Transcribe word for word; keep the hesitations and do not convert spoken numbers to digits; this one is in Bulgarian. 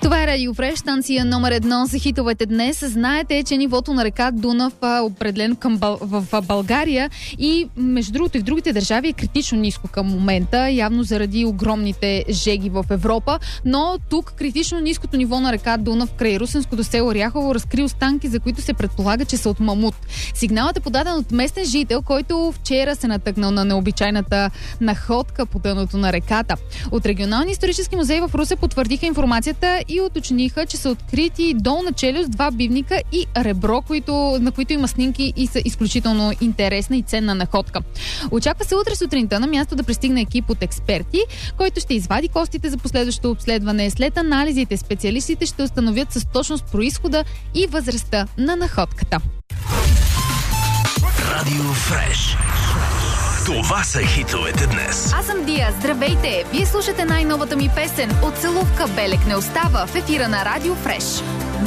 Това е Радио Фреш, станция номер едно за хитовете днес. Знаете, че нивото на река Дунав е определено към Бъл... в България и между другото и в другите държави е критично ниско към момента, явно заради огромните жеги в Европа, но тук критично ниското ниво на река Дунав край русенското село Ряхово разкри останки, за които се предполага, че са от мамут. Сигналът е подаден от местен жител, който вчера се натъкнал на необичайната находка по дъното на реката. От Регионалния исторически музей в Русе потвърдиха информацията и уточниха, че са открити долна челюст, два бивника и ребро, които, на които има снимки и са изключително интересна и ценна находка. Очаква се утре сутринта на място да пристигне екип от експерти, който ще извади костите за последващо обследване. След анализите специалистите ще установят с точност произхода и възрастта на находката. Радио Фреш. Това са хитовете днес. Аз съм Дия. Здравейте! Вие слушате най-новата ми песен "От целувка белек не остава" в ефира на Радио Фреш.